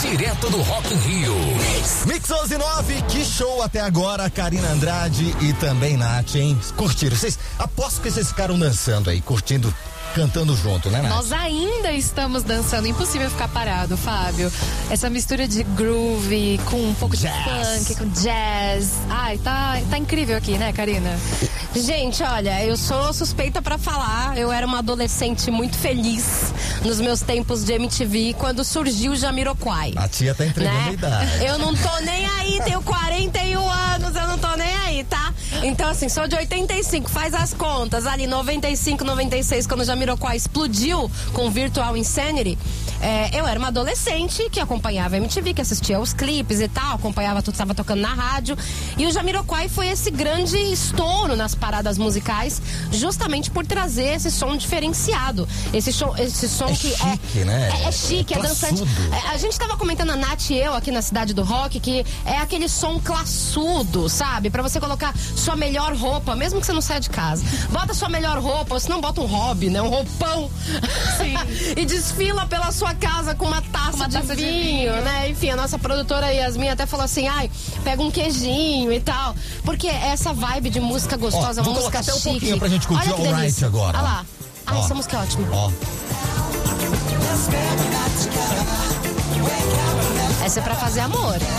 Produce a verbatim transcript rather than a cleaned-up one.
direto do Rock in Rio. Mix onze e nove, que show até agora, Karina Andrade e também Nath, hein? Curtiram? Vocês, aposto que vocês ficaram dançando aí, curtindo, cantando junto, né, Nath? Nós ainda estamos dançando, impossível ficar parado, Fábio. Essa mistura de groove com um pouco Jazz. de funk, com jazz. Ai, tá, tá incrível aqui, né, Karina? Gente, olha, eu sou suspeita pra falar. Eu era uma adolescente muito feliz nos meus tempos de M T V quando surgiu o Jamiroquai. A tia tá entregando né? a idade. Eu não tô nem aí, tenho quarenta e um anos, eu não tô nem aí, tá? Então, assim, sou de oitenta e cinco, faz as contas. Ali, noventa e cinco, noventa e seis, quando o Jamiroquai explodiu com o Virtual Insanity, é, eu era uma adolescente que acompanhava a M T V, que assistia aos clipes e tal, acompanhava tudo que estava tocando na rádio. E o Jamiroquai foi esse grande estouro nas paradas musicais, justamente por trazer esse som diferenciado. Esse, show, esse som É que chique, é, né? é, é chique, é, é dançante. É, a gente tava comentando, a Nath e eu, aqui na Cidade do Rock, que é aquele som classudo, sabe? Pra você colocar sua melhor roupa, mesmo que você não saia de casa. Bota sua melhor roupa, ou se não bota um hobby, né? Um roupão. Sim. E desfila pela sua casa com uma taça, uma de, taça vinho, de vinho, né? Enfim, a nossa produtora Yasmin até falou assim, ai, pega um queijinho e tal. Porque essa vibe de música gostosa, Ó, vou uma colocar música até um chique. pouquinho pra gente curtir Olha que All Right delícia. agora. Olha lá. Ai, Ó. essa música é ótima. Ó. Essa é pra fazer amor.